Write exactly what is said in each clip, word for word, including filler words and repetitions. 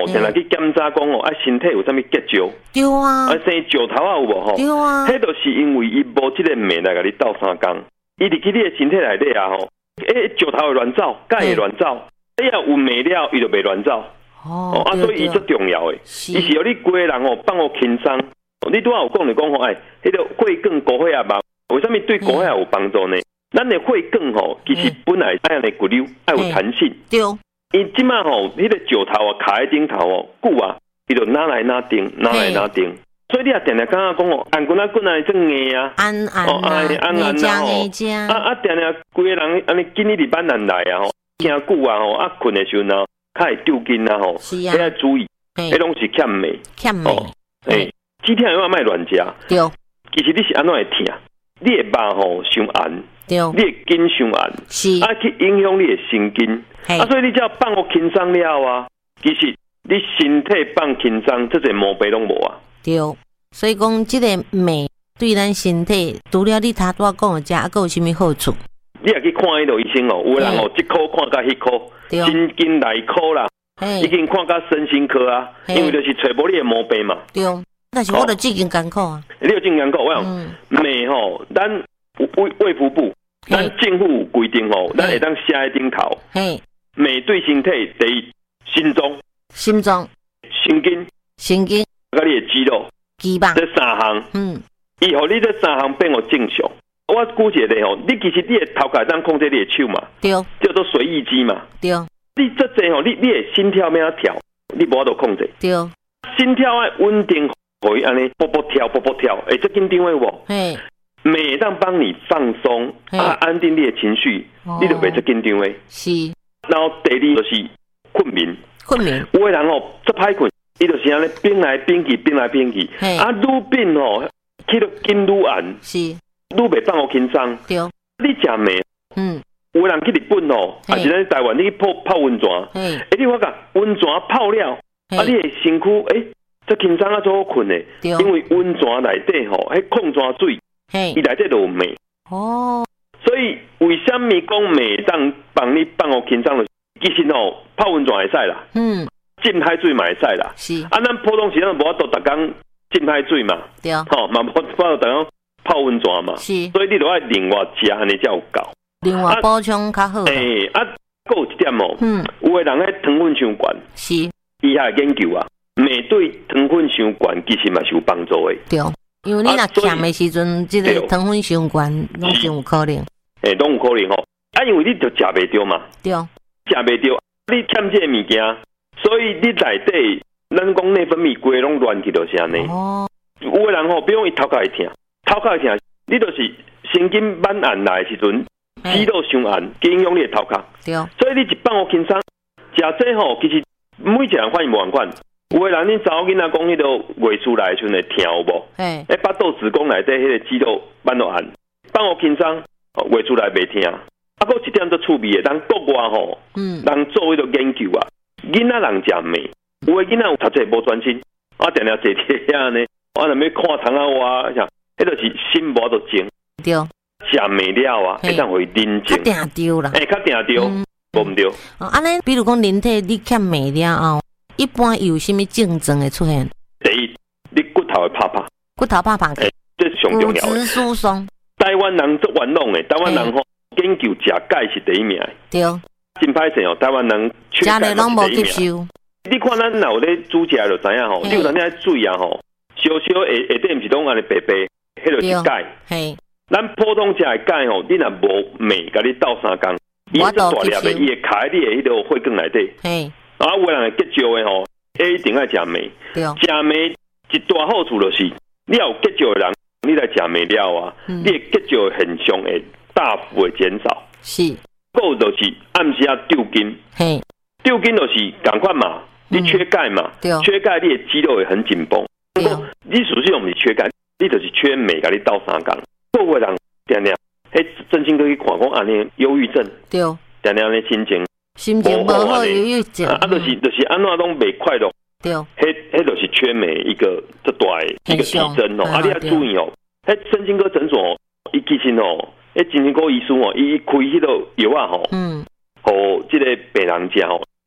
定来去检查讲哦，啊身体有啥物结石？ 对啊， 啊生石头啊有无吼？ 对啊， 迄就是因为伊无即个酶来甲你斗三工，伊入去你的身体内底啊吼，诶石头会乱走，钙会乱走，你若有酶了，伊就袂乱走。 哦， 啊，所以伊足重要诶，伊是互你规个人哦放互轻松。你拄仔有讲你讲吼，哎，迄个血管高血压嘛，为什么对高血压有帮助呢？咱的血管吼，其实本来爱安尼骨溜，爱有弹性。 对。 伊即马吼，迄个石头啊，卡喺顶头哦，久啊，伊就拿来拿定，拿来拿定。所以你也定定感觉讲哦，按棍啊棍啊真硬啊， 安安啊， 安安啊吼，啊啊定定规个人安尼今日日班人来啊吼，惊久啊吼，啊困的时候呢，较会丢筋啊吼，你要注意，迄拢是欠镁， 欠镁， 诶，几天要莫乱食。 对， 其实你是安怎会疼？你的肉吼伤硬。 对， 你的筋伤硬， 是啊，去影响你的神经，啊，所以你只要放我轻松了啊，其实你身体放轻松，这些毛病拢无啊。 对，所以讲这个镁对咱身体，除了你头拄仔讲的这，还有啥物好处？ 你也去看迄个医生哦，有的人哦，一科看到迄科，神经内科啦，已经看到身心科啊，因为就是找无你的毛病嘛。 对，但是我就最近艰苦啊。 你有真艰苦，我讲镁吼，咱。卫卫福部，咱政府有规定吼，咱会当写喺顶头。镁对身体第一，心脏、 心脏、 神经、 神经， 甲你的肌肉、 肌肉， 这三项，嗯，以后你这三项变我正常。我估计咧吼，你其实你的头壳当控制你的手嘛，对，叫做随意肌嘛，对。你这阵吼，你你的心跳要跳，你无法度控制，对。心跳要稳定，可以安尼波波跳，波波跳，会这紧张的无？嘿。每当帮你放松啊，安定你的情绪，哦、你就袂这紧张诶。是。然后第二就是困眠，困眠。有个人哦，足歹困，伊就是安尼变来变去，变来变去，啊，愈变哦，去到筋愈硬，是，愈袂放好轻松。对。你食糜，嗯，有个人去日本哦，还是咱台湾，你去泡泡温泉，哎，你我讲温泉泡了，啊，你的身躯诶，这轻松啊，做好困诶，因为温泉内底吼，迄矿泉水。伊内底就有镁哦，所以为什么讲镁当帮你放好轻松？其实哦，泡温泉会使啦，嗯，浸海水嘛会使啦，是啊，咱普通时咱无法度逐工浸海水嘛，对，吼嘛无法度逐工泡温泉嘛，是，所以你就要另外食安尼才有够，另外补充较好。诶，啊，还有一点哦，嗯，有个人迄糖分伤悬，是，伊下研究啊，镁对糖分伤悬其实嘛是有帮助的，对。因为你若欠的时阵，这个糖分相关，拢是有可能。诶，拢有可能吼。啊，因为你就食袂着嘛。对。食袂着，你欠这个物件，所以你内底，咱讲内分泌规拢乱去就是安尼。哦。有个人吼，比如伊头壳会疼，头壳会疼，你就是神经慢硬来的时阵，肌肉伤硬，影响你的头壳。对。所以你一放好轻松，食这吼，其实每一个人反应无同款。有个人，你查某囡仔讲迄个月初来的时阵会疼有无？诶，诶，巴肚子宫内底迄个肌肉慢落硬，放好轻松，月初来袂疼。啊，搁一点做趣味的，人国外吼，嗯，人做迄个研究啊，囡仔人食糜，有个囡仔有读册无专心，啊，定定坐伫遐呢，啊，若要看窗啊话，像，迄就是心无度静。对。食糜了啊，会当会认真。较定着啦。诶，较定着，无毋对。哦，安尼，比如讲人体你欠糜了后。一般有啥物症状会出现？第一，你骨头会拍拍，骨头拍拍，欸、这是上重要的。骨质疏松。台湾人足玩弄的，台湾人吼、欸、研究食钙是第一名的。对。真歹势哦，台湾人缺钙是第一名。你看咱若有咧煮食就知影吼，你有当咧水啊吼，小小下下底毋是拢安尼白白，迄就是钙。嘿。咱普通食的钙吼，你若无镁，甲你斗三工，伊这大粒的，伊会卡喺你的迄个血管内底。嘿。啊，有个人会结石的吼，一定爱食糜。食糜一大好处就是，你有结石的人，你来食糜了啊，嗯、你的结石的现象会大幅的减少。是，还有就是暗时啊丢筋，嘿，丢筋就是同款嘛，你缺钙嘛，嗯、缺钙你的肌肉会很紧绷。不过你属实唔是缺钙，你就是缺镁，甲你斗三工。还有个人定定，迄真心去看讲安尼忧郁症，对，定定安尼心情。心情无好，忧郁症，啊，就是就是安怎拢袂快乐，对，迄迄就是缺镁一个最大的一个体征哦。啊，你要注意哦，迄身心科诊所哦，伊其实哦，迄精神科医师哦，伊开迄个药啊吼，嗯，互即个病人食吼，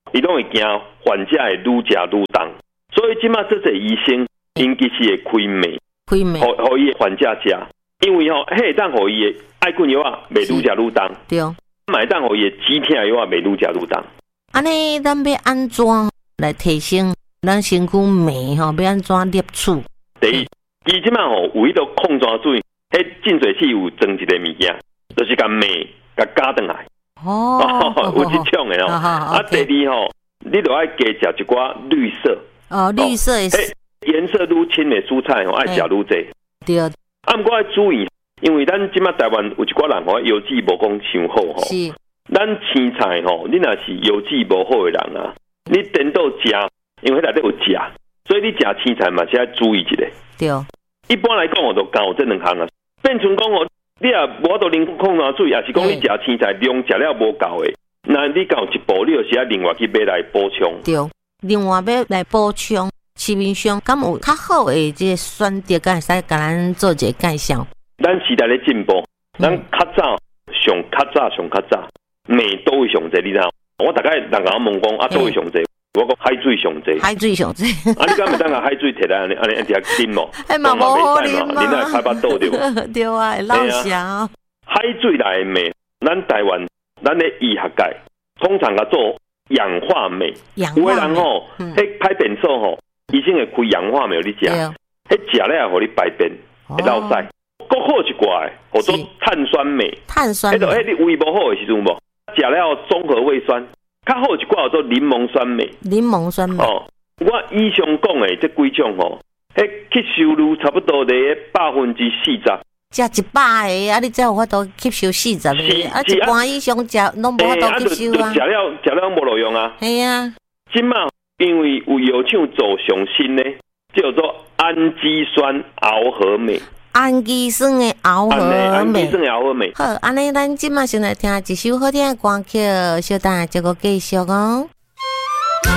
伊拢会惊患者会愈食愈重，所以即马这些医生，因其实会开卖， 开卖， 互互伊患者食，因为吼，迄会当互伊的爱困药啊，袂愈食愈重， 对， 买当互伊的止痛药啊，袂愈食愈重。 安尼，咱要安怎来提升咱身躯镁吼？要安怎摄取？ 第一，伊即马吼有迄个矿泉水，迄净水器有装一个物件，就是甲镁甲加转来。 哦， 有一种的哦。啊，第二吼，你就爱加食一寡绿色。 哦，绿色的。 诶，颜色愈深的蔬菜吼，爱食愈济。 对。 啊，毋过爱注意，因为咱即马台湾有一寡人吼，油脂无讲伤好吼。 是。 咱青菜吼，你若是油脂无好的人啊，你颠倒食，因为迄内底有钾，所以你食青菜嘛是要注意一下。 对。 一般来讲，我都讲有这两项啊。变成讲哦，你也无法度啉矿泉水，也是讲你食青菜量食了无够的，那你到一步你就是要另外去买来补充。 对，另外要来补充。市面上敢有较好的这个选择，敢会使甲咱做一个介绍。 咱时代咧进步，咱较早上较早上较早，镁都会上济，你知道？我大概人甲我问讲啊，都会上济。我讲海水上济， 海水上济。 啊，你敢袂当甲海水摕来安尼安尼一直啉无？ 迄嘛无好啉嘛， 你那会拍巴肚对无？ 对啊，会老香。 海水内镁，咱台湾咱的医学界通常甲做氧化镁。 氧化镁。有的人吼，迄排便所吼，医生会开氧化镁你食，迄食了互你排便会老屎。搁好一寡的，或做碳酸镁。 碳酸镁。 迄个迄你胃无好的时阵无，食了综合胃酸。较好一寡叫做柠檬酸镁， 柠檬酸镁。 哦，我以上讲的这几种吼，迄吸收率差不多伫百分之四十。 食一百个，啊，你才有法度吸收四十个，啊，一般以上食拢无法度吸收啊。 食了食了无路用啊。 系啊。 即马因为有药厂做上新的，叫做氨基酸螯合镁。 氨基酸的螯合镁， 氨基酸的螯合镁。 好，安尼咱即马先来听一首好听的歌曲，小等下再个继续哦。